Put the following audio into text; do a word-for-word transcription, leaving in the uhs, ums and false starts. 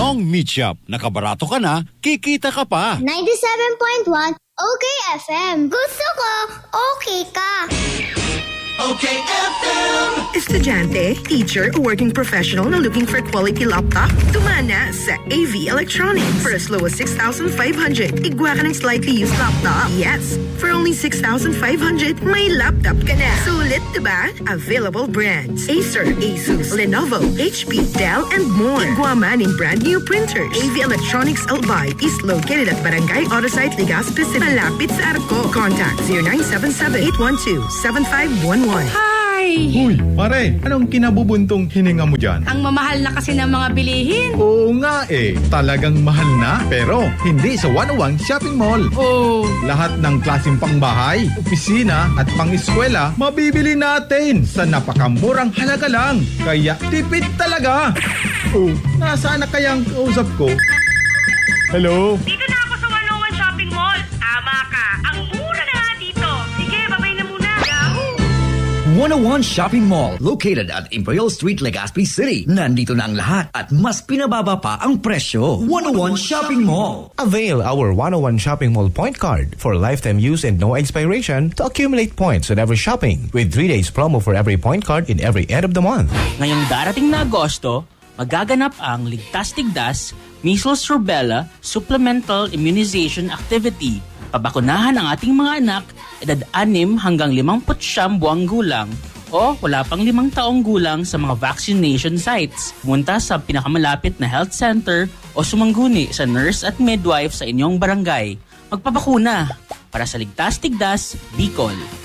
Noong Meet Shop, nakabarato ka na, kikita ka pa. ninety-seven point one Okay F M. Gusto ko, okay ka. Okay F M. Estudyante, teacher, o working professional na looking for quality laptop? Tumana sa A V Electronics. For as low as six thousand five hundred, igwa ka ng slightly used laptop. Yes, for only six thousand five hundred, may laptop ka na. Sulit, diba? Available brands: Acer, Asus, Lenovo, H P, Dell, and more. Igwa man in brand new printers. A V Electronics Albay is located at Barangay Autosite, Legazpi City. Malapit sa Arco. Contact zero nine seven seven, eight one two, seven five one one. Hi! Uy, pare, anong kinabubuntong hininga mo dyan? Ang mamahal na kasi ng mga bilihin. Oo nga eh, talagang mahal na. Pero hindi sa one oh one Shopping Mall. Oh. Lahat ng klaseng pangbahay, opisina at pang-eskwela, mabibili natin sa napakamurang halaga lang. Kaya tipid talaga. Oh, nasaan na kayang kausap ko? Hello? Dito na ako sa one oh one Shopping Mall. Tama ka. Ang mura na nga dito. Sige, babay na muna. Yahoo! one oh one Shopping Mall, located at Imperial Street, Legazpi City. Nandito na ang lahat at mas pinababa pa ang presyo. one oh one Shopping Mall. Avail our one oh one Shopping Mall point card for lifetime use and no expiration to accumulate points whenever shopping, with three days promo for every point card in every end of the month. Ngayong darating na Agosto, magaganap ang Ligtas Tigdas Measles Rubella Supplemental Immunization Activity. Pabakunahan ang ating mga anak edad anim hanggang limampu't siyam buwang gulang o wala pang limang taong gulang sa mga vaccination sites. Pumunta sa pinakamalapit na health center o sumangguni sa nurse at midwife sa inyong barangay. Magpabakuna para sa Ligtas Tigdas, Bicol.